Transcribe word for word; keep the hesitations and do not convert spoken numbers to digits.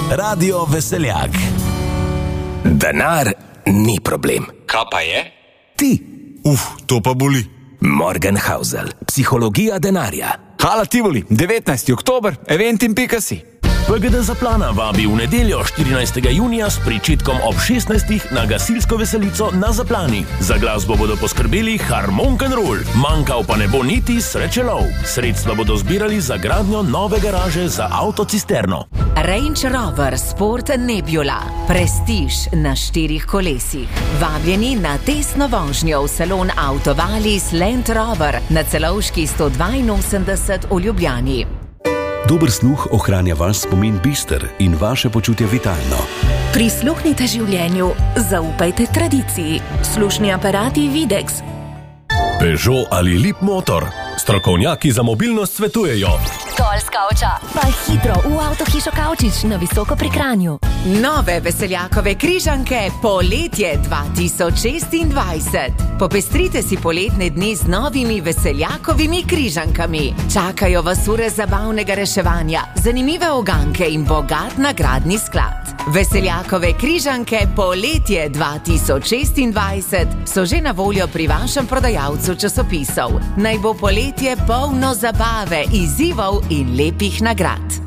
Radio Veseljak. Denar ni problem. Kaj pa je? Ti. Uf, to pa boli. Morgenhausel, psihologija denarja. Hala Tivoli, devetnajsti oktober, eventim pika si. P G D Zaplana vabi v nedeljo štirinajstega junija s pričetkom ob šestnajstih na gasilsko veselico na Zaplani. Za glasbo bodo poskrbeli Harmonkenroll, manjkal pa ne bo niti srečelov. Sredstva bodo zbirali za gradnjo nove garaže za avtocisterno. Range Rover Sport Nebula, prestiž na štirih kolesih. Vabljeni na testno vožnjo v salon Autovalis Land Rover na Celovški sto dvainosemdeset v Ljubljani. Dober sluh ohranja vaš spomin bister in vaše počutje vitalno. Prisluhnite življenju, zaupajte tradiciji. Slušni aparati Videx. Peugeot ali Lip Motor. Strokovnjaki za mobilnost svetujejo. Dol s kavča, pa hitro v avtohišo Kavčič na Visoko pri Kranju. Nove Veseljakove križanke poletje dva tisoč šestindvajset. Popestrite si poletne dni z novimi Veseljakovimi križankami. Čakajo vas ure zabavnega reševanja, zanimive oganke in bogat nagradni sklad. Veseljakove križanke poletje dva tisoč šestindvajset so že na voljo pri vašem prodajalcu časopisov. Naj bo poletje polno zabave, izzivov in lepih nagrad.